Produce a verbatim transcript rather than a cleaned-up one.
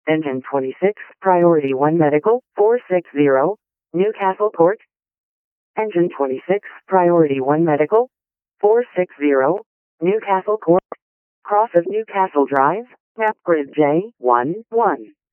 Engine twenty-six, Priority one Medical, four six zero, Newcastle Port. Engine twenty-six, Priority one Medical, four six zero, Newcastle Court. Cross of Newcastle Drive, map grid J one one.